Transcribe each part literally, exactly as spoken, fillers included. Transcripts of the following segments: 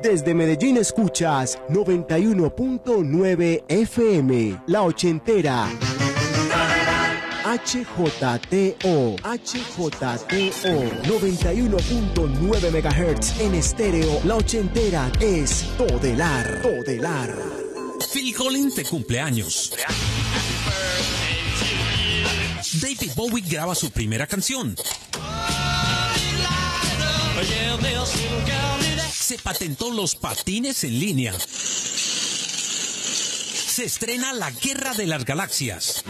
Desde Medellín escuchas noventa y uno punto nueve F M, La Ochentera. H J T O, H J T O, noventa y uno punto nueve megahertz en estéreo. La Ochentera es Todelar, Todelar. Phil Collins de cumpleaños. David Bowie graba su primera canción. Se patentó los patines en línea. Se estrena La Guerra de las Galaxias.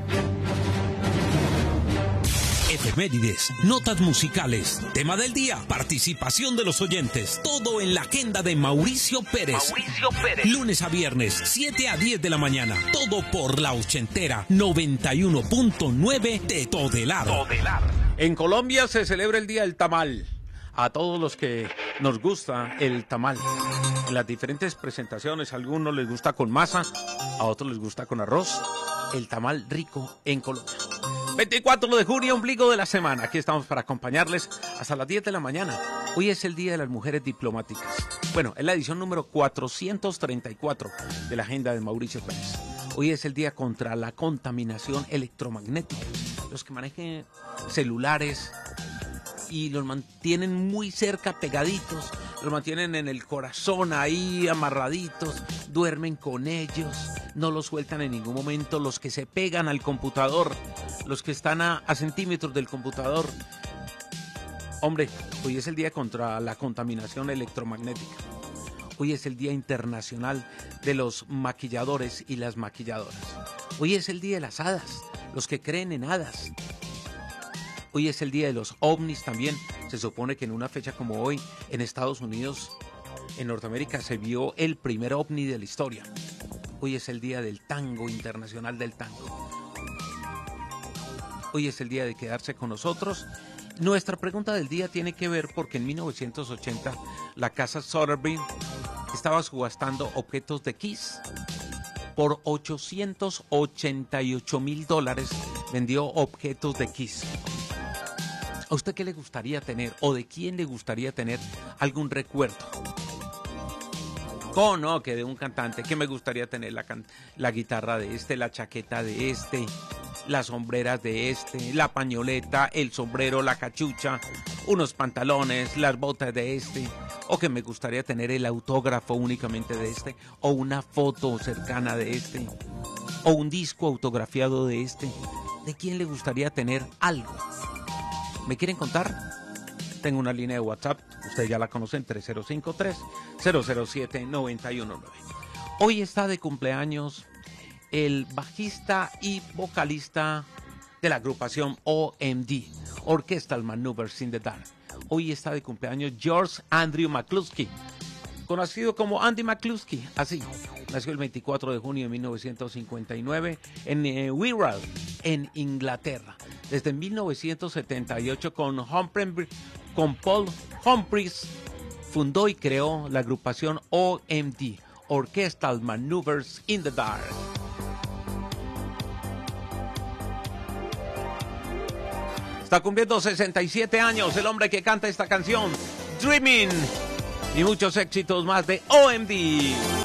Efemérides, notas musicales, tema del día, participación de los oyentes, todo en la agenda de Mauricio Pérez. Mauricio Pérez. Lunes a viernes, siete a diez de la mañana, todo por La Ochentera, noventa y uno punto nueve de Todelar. Todelar. En Colombia se celebra el Día del Tamal. A todos los que nos gusta el tamal, en las diferentes presentaciones, a algunos les gusta con masa, a otros les gusta con arroz, el tamal rico en Colombia. veinticuatro de junio, ombligo de la semana. Aquí estamos para acompañarles hasta las diez de la mañana. Hoy es el Día de las Mujeres Diplomáticas. Bueno, es la edición número cuatrocientos treinta y cuatro de la agenda de Mauricio Pérez. Hoy es el día contra la contaminación electromagnética. Los que manejen celulares y los mantienen muy cerca, pegaditos, los mantienen en el corazón ahí amarraditos, duermen con ellos, no los sueltan en ningún momento, los que se pegan al computador, los que están a, a centímetros del computador. Hombre, hoy es el día contra la contaminación electromagnética. Hoy es el Día Internacional de los Maquilladores y las Maquilladoras. Hoy es el Día de las Hadas, los que creen en hadas. Hoy es el día de los ovnis también. Se supone que en una fecha como hoy, en Estados Unidos, en Norteamérica, se vio el primer ovni de la historia. Hoy es el día del tango, internacional del tango. Hoy es el día de quedarse con nosotros. Nuestra pregunta del día tiene que ver porque en mil novecientos ochenta la casa Sotheby's estaba subastando objetos de Kiss. Por ochocientos ochenta y ocho mil dólares vendió objetos de Kiss. ¿A usted qué le gustaría tener o de quién le gustaría tener algún recuerdo? ¿Cómo no? Que de un cantante, que me gustaría tener la, can- la guitarra de este, la chaqueta de este, las sombreras de este, la pañoleta, el sombrero, la cachucha, unos pantalones, las botas de este, o que me gustaría tener el autógrafo únicamente de este, o una foto cercana de este, o un disco autografiado de este. ¿De quién le gustaría tener algo? ¿Me quieren contar? Tengo una línea de WhatsApp, ustedes ya la conocen, tres cero cinco tres, cero cero siete, nueve uno nueve. Hoy está de cumpleaños el bajista y vocalista de la agrupación O M D, Orchestral Maneuvers in the Dark. Hoy está de cumpleaños George Andrew McCluskey, conocido como Andy McCluskey, así. Nació el veinticuatro de junio de mil novecientos cincuenta y nueve en eh, Wirral, en Inglaterra. Desde mil novecientos setenta y ocho con, Humphrey, con Paul Humphries fundó y creó la agrupación O M D, Orchestral Maneuvers in the Dark. Está cumpliendo sesenta y siete años el hombre que canta esta canción, Dreaming, y muchos éxitos más de O M D.